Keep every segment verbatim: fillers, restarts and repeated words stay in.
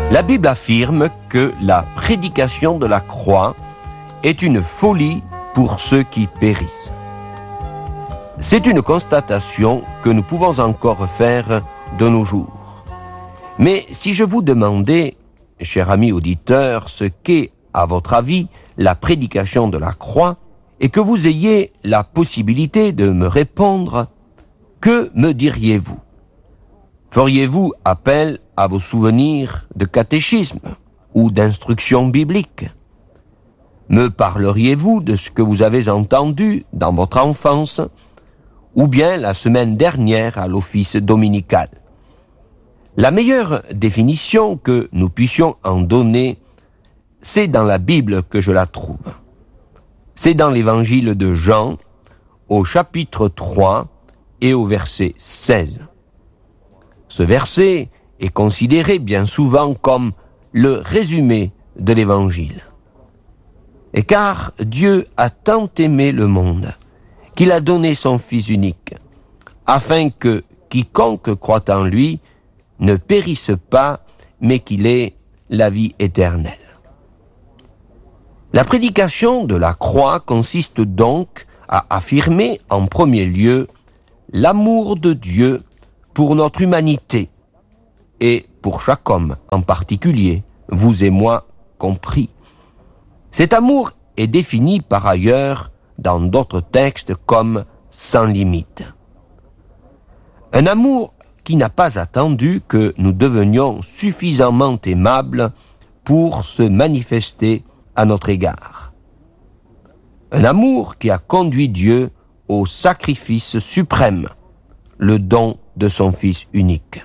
La Bible affirme que la prédication de la croix est une folie pour ceux qui périssent. C'est une constatation que nous pouvons encore faire de nos jours. Mais si je vous demandais, cher ami auditeur, ce qu'est, à votre avis, la prédication de la croix, et que vous ayez la possibilité de me répondre, que me diriez-vous? Feriez-vous appel à vos souvenirs de catéchisme ou d'instruction biblique? Me parleriez-vous de ce que vous avez entendu dans votre enfance ou bien la semaine dernière à l'office dominical? La meilleure définition que nous puissions en donner, c'est dans la Bible que je la trouve. C'est dans l'évangile de Jean, au chapitre trois et au verset seize. Ce verset est considéré bien souvent comme le résumé de l'évangile. Et car Dieu a tant aimé le monde qu'il a donné son Fils unique, afin que quiconque croit en lui ne périsse pas, mais qu'il ait la vie éternelle. La prédication de la croix consiste donc à affirmer en premier lieu l'amour de Dieu pour notre humanité, et pour chaque homme en particulier, vous et moi compris. Cet amour est défini par ailleurs dans d'autres textes comme sans limite. Un amour qui n'a pas attendu que nous devenions suffisamment aimables pour se manifester à notre égard. Un amour qui a conduit Dieu au sacrifice suprême, le don de son Fils unique.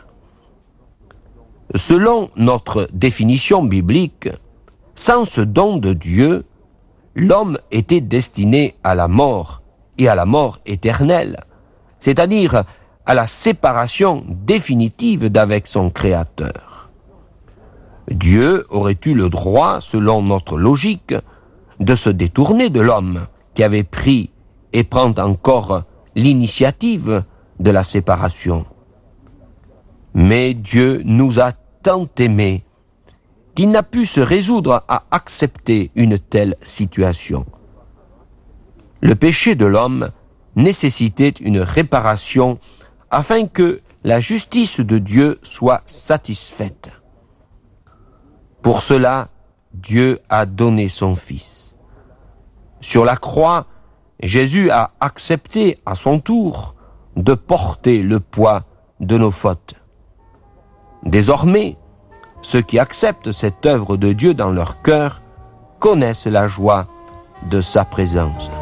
Selon notre définition biblique, sans ce don de Dieu, l'homme était destiné à la mort et à la mort éternelle, c'est-à-dire à la séparation définitive d'avec son Créateur. Dieu aurait eu le droit, selon notre logique, de se détourner de l'homme qui avait pris et prend encore l'initiative de la séparation. Mais Dieu nous a tant aimés qu'il n'a pu se résoudre à accepter une telle situation. Le péché de l'homme nécessitait une réparation afin que la justice de Dieu soit satisfaite. Pour cela, Dieu a donné son Fils. Sur la croix, Jésus a accepté à son tour de porter le poids de nos fautes. Désormais, ceux qui acceptent cette œuvre de Dieu dans leur cœur connaissent la joie de sa présence.